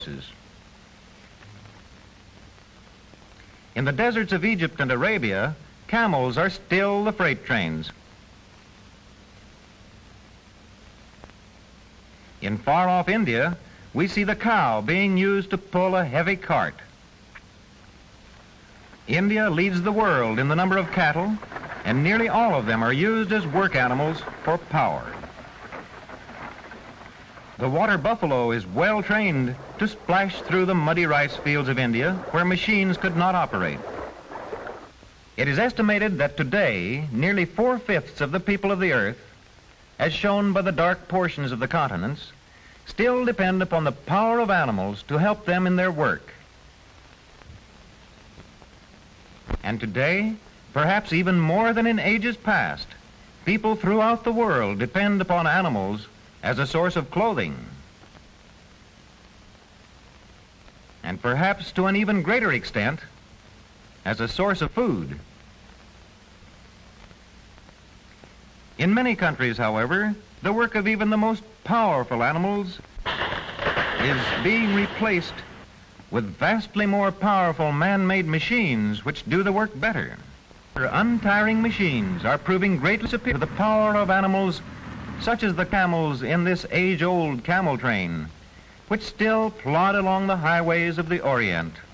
In the deserts of Egypt and Arabia, camels are still the freight trains. In far-off India, we see the cow being used to pull a heavy cart. India leads the world in the number of cattle, and nearly all of them are used as work animals for power. The water buffalo is well trained to splash through the muddy rice fields of India where machines could not operate. It is estimated that today, nearly 4/5 of the people of the earth, as shown by the dark portions of the continents, still depend upon the power of animals to help them in their work. And today, perhaps even more than in ages past, people throughout the world depend upon animals as a source of clothing, and perhaps to an even greater extent, as a source of food. In many countries, however, the work of even the most powerful animals is being replaced with vastly more powerful man-made machines which do the work better. Untiring machines are proving greatly superior to the power of animals such as the camels in this age-old camel train, which still plod along the highways of the Orient.